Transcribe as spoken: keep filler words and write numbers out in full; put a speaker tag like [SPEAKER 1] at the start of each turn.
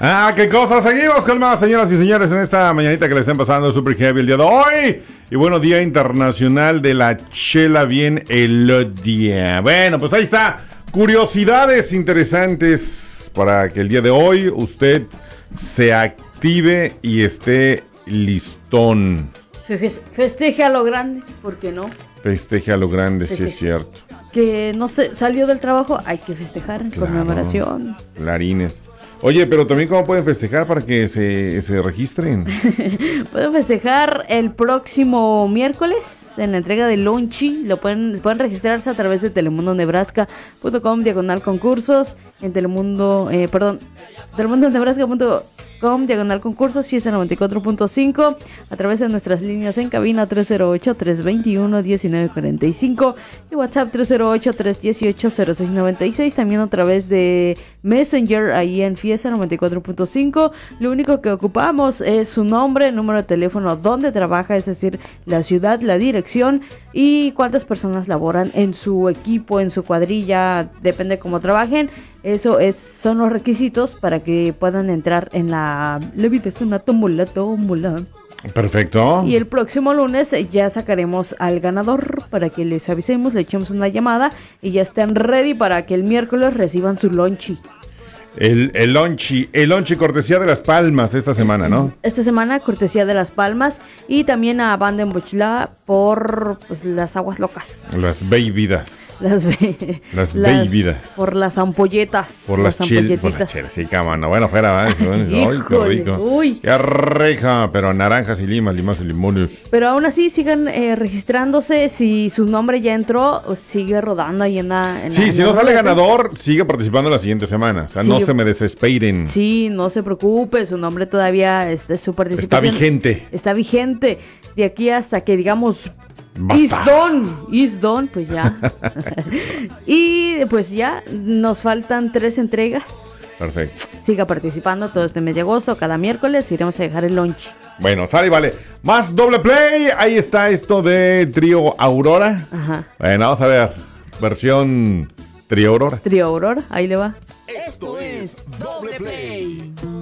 [SPEAKER 1] Ah, qué cosa. Seguimos con más, señoras y señores, en esta mañanita que le estén pasando super heavy el día de hoy. Y bueno, Día Internacional de la Chela Bien Elodia. Bueno, pues ahí está. Curiosidades interesantes para que el día de hoy usted se active y esté listón.
[SPEAKER 2] Festeje a lo grande, ¿por qué no?
[SPEAKER 1] Festeje a lo grande,
[SPEAKER 2] Festeje.
[SPEAKER 1] sí es cierto.
[SPEAKER 2] Que no se salió del trabajo, hay que festejar en
[SPEAKER 1] Claro.
[SPEAKER 2] conmemoración.
[SPEAKER 1] Clarines. Oye, pero también cómo pueden festejar para que se, se registren.
[SPEAKER 2] Pueden festejar el próximo miércoles en la entrega de Lonchi. Lo pueden, pueden registrarse a través de telemundo nebraska punto com diagonal concursos. En Telemundo, eh, perdón, telemundo nebraska punto com diagonal concursos, fiesta noventa y cuatro punto cinco. A través de nuestras líneas en cabina tres cero ocho, tres dos uno, uno nueve cuatro cinco y WhatsApp tres cero ocho, tres uno ocho, cero seis nueve seis. También a través de Messenger ahí en fiesta noventa y cuatro punto cinco. Lo único que ocupamos es su nombre, número de teléfono, dónde trabaja, es decir, la ciudad, la dirección y cuántas personas laboran en su equipo, en su cuadrilla, depende cómo trabajen. Eso es, son los requisitos para que puedan entrar en la... La vida es una tómbola, tómbola.
[SPEAKER 1] Perfecto.
[SPEAKER 2] Y el próximo lunes ya sacaremos al ganador para que les avisemos, le echemos una llamada y ya estén ready para que el miércoles reciban su lonchi.
[SPEAKER 1] El, el lonchi, el lonchi cortesía de Las Palmas esta semana, ¿no?
[SPEAKER 2] Esta semana cortesía de Las Palmas y también a Banda en Bochila por pues, las aguas locas.
[SPEAKER 1] Las bebidas.
[SPEAKER 2] Las, be-
[SPEAKER 1] Las bebidas.
[SPEAKER 2] Por las ampolletas.
[SPEAKER 1] Por las, chil, por las chelas, sí, cámara. Bueno, fuera, ¿vale? Ay, qué rico.
[SPEAKER 2] Uy.
[SPEAKER 1] Qué rica, pero naranjas y limas, limas y limones.
[SPEAKER 2] Pero aún así sigan eh, registrándose. Si su nombre ya entró, sigue rodando ahí en la... En
[SPEAKER 1] sí,
[SPEAKER 2] la,
[SPEAKER 1] si
[SPEAKER 2] en
[SPEAKER 1] no
[SPEAKER 2] la
[SPEAKER 1] sale
[SPEAKER 2] ruleta.
[SPEAKER 1] ganador, sigue participando la siguiente semana. O sea,
[SPEAKER 2] Sí,
[SPEAKER 1] no
[SPEAKER 2] yo-
[SPEAKER 1] se me desesperen.
[SPEAKER 2] Sí, no se preocupe, su nombre todavía está, su
[SPEAKER 1] Está
[SPEAKER 2] participación
[SPEAKER 1] vigente.
[SPEAKER 2] está vigente. De aquí hasta que digamos
[SPEAKER 1] Basta.
[SPEAKER 2] is done, is done, pues ya. Y pues ya nos faltan tres entregas.
[SPEAKER 1] Perfecto.
[SPEAKER 2] Siga participando todo este mes de agosto, cada miércoles iremos a dejar el lunch.
[SPEAKER 1] Bueno, sale y vale. Más doble play. Ahí está esto de Trío Aurora.
[SPEAKER 2] Ajá.
[SPEAKER 1] Bueno, vamos a ver. Versión Trío Aurora.
[SPEAKER 2] Trío Aurora, ahí le va.
[SPEAKER 3] Esto es Doble Play.